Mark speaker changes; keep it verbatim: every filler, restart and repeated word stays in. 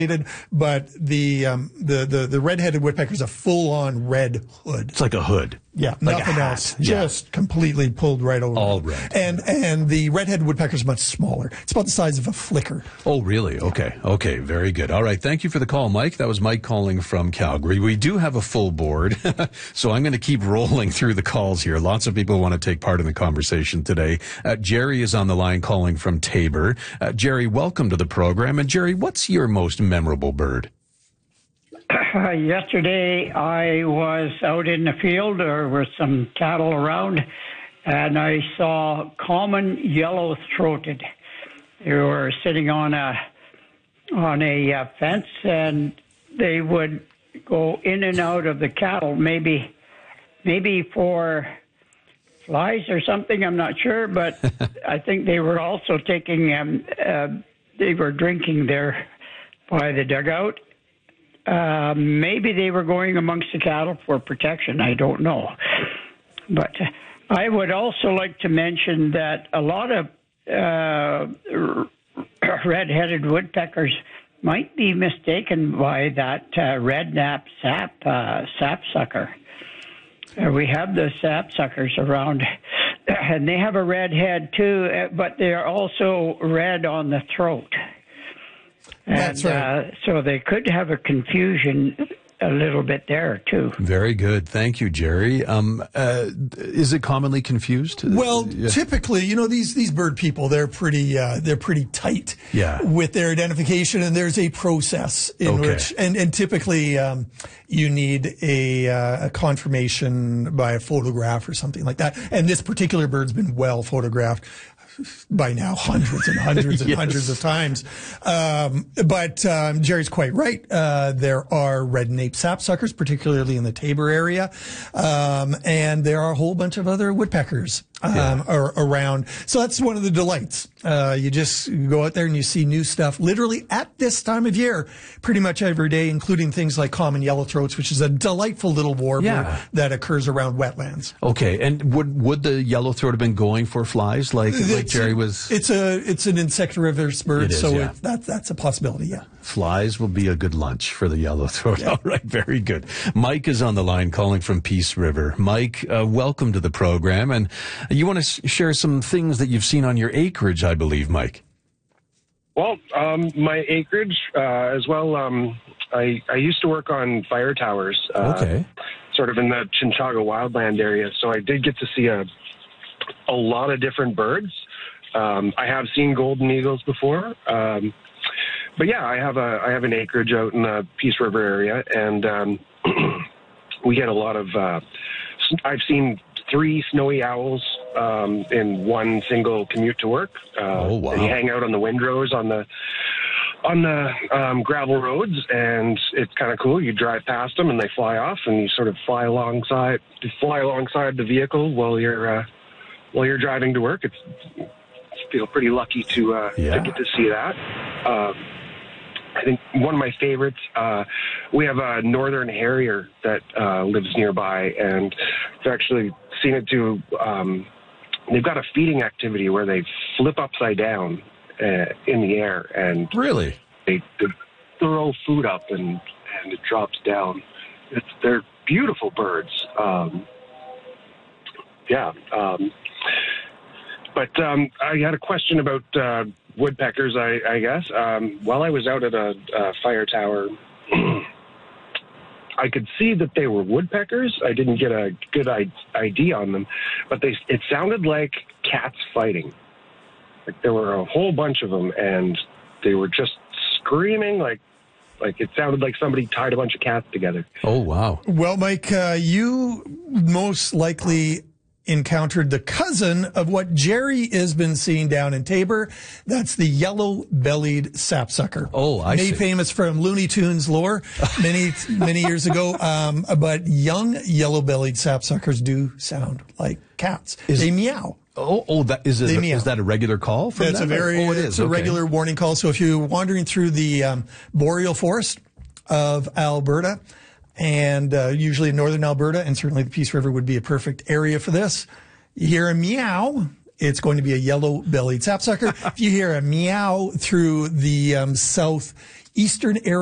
Speaker 1: but the um, the the the red-headed woodpecker is a full-on red hood.
Speaker 2: It's like a hood.
Speaker 1: Yeah,
Speaker 2: like
Speaker 1: nothing
Speaker 2: a hat.
Speaker 1: else.
Speaker 2: Yeah.
Speaker 1: Just completely pulled right over.
Speaker 2: All red.
Speaker 1: And and the red-headed woodpecker is much smaller. It's about the size of a flicker.
Speaker 2: Oh, really? Okay. Okay. Very good. All right. Thank you for the call, Mike. That was Mike calling from Calgary. We do have a full board, so I'm going to keep rolling through the calls here. Lots of people want to take part in the conversation today. Uh, Jerry is on the line calling from Taber. Uh, Jerry, welcome to the program. And Jerry, what's your most memorable bird?
Speaker 3: Uh, yesterday, I was out in the field. There were some cattle around, and I saw common yellow-throated. They were sitting on a on a uh, fence, and they would go in and out of the cattle, maybe maybe for flies or something. I'm not sure, but I think they were also taking. Um, uh, they were drinking there by the dugout. Uh, maybe they were going amongst the cattle for protection. I don't know. But uh, I would also like to mention that a lot of uh, red-headed woodpeckers might be mistaken by that uh, red-napped sap, uh, sapsucker. Uh, we have the sapsuckers around, and they have a red head too, but they are also red on the throat. And,
Speaker 1: That's right.
Speaker 3: Uh, so they could have a confusion a little bit there, too.
Speaker 2: Very good. Thank you, Jerry. Um, uh, is it commonly confused?
Speaker 1: Well,
Speaker 2: Yeah.
Speaker 1: typically, you know, these these bird people, they're pretty uh, they're pretty tight
Speaker 2: Yeah.
Speaker 1: with their identification, and there's a process in
Speaker 2: Okay.
Speaker 1: which, and, and typically um, you need a, uh, a confirmation by a photograph or something like that. And this particular bird's been well photographed by now, hundreds and hundreds and
Speaker 2: Yes.
Speaker 1: hundreds of times. Um, but um, Jerry's quite right. Uh, there are red-naped sapsuckers, particularly in the Taber area, um, and there are a whole bunch of other woodpeckers um,
Speaker 2: Yeah.
Speaker 1: are around. So that's one of the delights. Uh, you just go out there and you see new stuff literally at this time of year, pretty much every day, including things like common yellowthroats, which is a delightful little warbler
Speaker 2: Yeah.
Speaker 1: that occurs around wetlands.
Speaker 2: Okay. And would would the yellowthroat have been going for flies like, like
Speaker 1: It's-
Speaker 2: Jerry was?
Speaker 1: It's a it's an insectivorous bird,
Speaker 2: It is,
Speaker 1: so
Speaker 2: yeah.
Speaker 1: it, that that's a possibility. Yeah.
Speaker 2: Flies will be a good lunch for the yellowthroat. All right, very good. Mike is on the line calling from Peace River. Mike, uh, welcome to the program. And you want to s- share some things that you've seen on your acreage, I believe, Mike.
Speaker 4: Well, um, my acreage uh, as well. Um, I, I used to work on fire towers, uh,
Speaker 2: Okay.
Speaker 4: sort of in the Chinchaga wildland area. So I did get to see a a lot of different birds. Um, I have seen golden eagles before, um, but yeah, I have a I have an acreage out in the Peace River area, and um, we get a lot of. Uh, I've seen three snowy owls um, in one single commute to work. Uh,
Speaker 2: Oh, wow.
Speaker 4: They hang out on the windrows on the on the um, gravel roads, and it's kind of cool. You drive past them, and they fly off, and you sort of fly alongside, you fly alongside the vehicle while you're uh, while you're driving to work. It's feel pretty lucky to uh,
Speaker 2: Yeah.
Speaker 4: to get to see that. Um, I think one of my favorites, uh, we have a northern harrier that uh, lives nearby, and I've actually seen it do, um, they've got a feeding activity where they flip upside down uh, in the air, and
Speaker 2: Really?
Speaker 4: they, they throw food up, and, and it drops down. It's, they're beautiful birds. Um, yeah. Um, but um, I had a question about uh, woodpeckers, I, I guess. Um, while I was out at a, a fire tower, I could see that they were woodpeckers. I didn't get a good I- idea on them, but they it sounded like cats fighting. Like there were a whole bunch of them, and they were just screaming like like it sounded like somebody tied a bunch of cats together.
Speaker 2: Oh, wow.
Speaker 1: Well, Mike, uh, you most likely encountered the cousin of what Jerry has been seeing down in Taber. That's the yellow-bellied sapsucker.
Speaker 2: Oh, I
Speaker 1: Made
Speaker 2: see.
Speaker 1: famous from Looney Tunes lore many, many years ago. Um, but young yellow-bellied sapsuckers do sound like cats.
Speaker 2: Is-
Speaker 1: they meow.
Speaker 2: Oh, oh, that is,
Speaker 1: They
Speaker 2: it,
Speaker 1: meow.
Speaker 2: is that a regular call from
Speaker 1: That's
Speaker 2: them?
Speaker 1: a very,
Speaker 2: oh, it is.
Speaker 1: it's a
Speaker 2: Okay.
Speaker 1: regular warning call. So if you're wandering through the um, boreal forest of Alberta, and uh, usually in northern Alberta, and certainly the Peace River would be a perfect area for this, you hear a meow, it's going to be a yellow-bellied sapsucker. If you hear a meow through the um, south eastern area